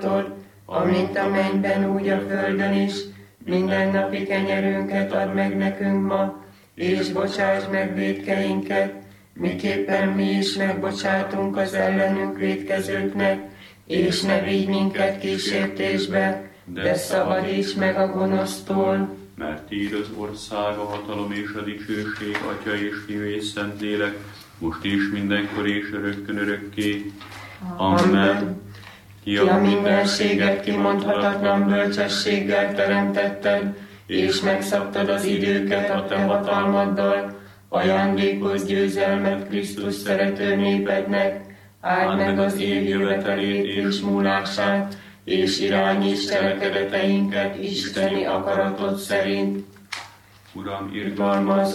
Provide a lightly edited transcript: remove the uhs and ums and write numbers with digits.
amint a mennyben, úgy a földön is. Mindennapi kenyerünket add meg nekünk ma, és bocsásd meg vétkeinket, miképpen mi is megbocsátunk az ellenünk vétkezőknek, és ne vigy minket kísértésbe, de szabadíts meg a gonosztól. Mert tiéd az ország, a hatalom és a dicsőség, Atya és Fiú és Szentlélek, most is mindenkor és örökkön örökké. Amen. Ki a mindenséget kimondhatatlan bölcsességgel teremtetted, és megszabtad az időket a te hatalmaddal, ajándékozz győzelmet Krisztus szerető népednek, áld meg az év jövetelét és múlását, és irányíts cselekedeteinket isteni akaratod szerint. Uram, irgalmaz